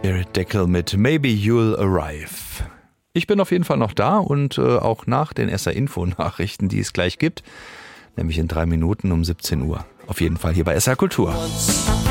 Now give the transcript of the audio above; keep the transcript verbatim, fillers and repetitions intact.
Jared Deckel mit Maybe You'll Arrive. Ich bin auf jeden Fall noch da und äh, auch nach den S R-Info-Nachrichten, die es gleich gibt, nämlich in drei Minuten um siebzehn Uhr. Auf jeden Fall hier bei S R Kultur.